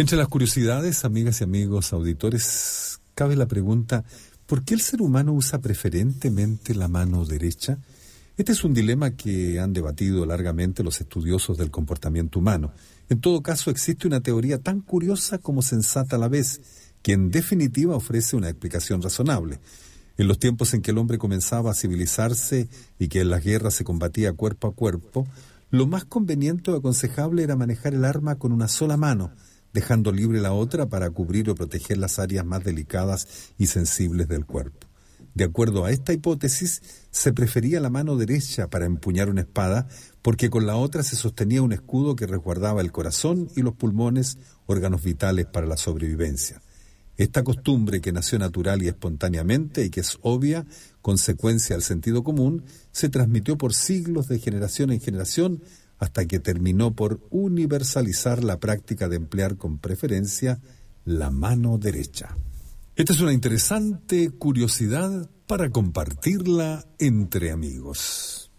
Entre las curiosidades, amigas y amigos auditores, cabe la pregunta, ¿por qué el ser humano usa preferentemente la mano derecha? Este es un dilema que han debatido largamente los estudiosos del comportamiento humano. En todo caso, existe una teoría tan curiosa como sensata a la vez, que en definitiva ofrece una explicación razonable. En los tiempos en que el hombre comenzaba a civilizarse y que en las guerras se combatía cuerpo a cuerpo, lo más conveniente o aconsejable era manejar el arma con una sola mano, dejando libre la otra para cubrir o proteger las áreas más delicadas y sensibles del cuerpo. De acuerdo a esta hipótesis, se prefería la mano derecha para empuñar una espada, porque con la otra se sostenía un escudo que resguardaba el corazón y los pulmones, órganos vitales para la sobrevivencia. Esta costumbre, que nació natural y espontáneamente y que es obvia consecuencia del sentido común, se transmitió por siglos de generación en generación hasta que terminó por universalizar la práctica de emplear con preferencia la mano derecha. Esta es una interesante curiosidad para compartirla entre amigos.